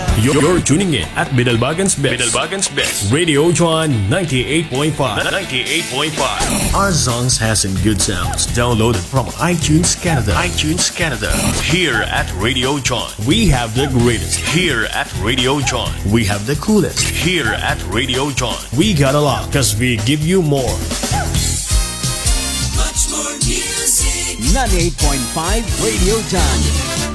You're tuning in at Bidalbagan's Best. Radio John 98.5. 98.5. Our songs has some good sounds. Downloaded from iTunes Canada. Here at Radio John, we have the greatest. Here at Radio John, we have the coolest. Here at Radio John, we got a lot because we give you more. Much more music. 98.5 Radio John.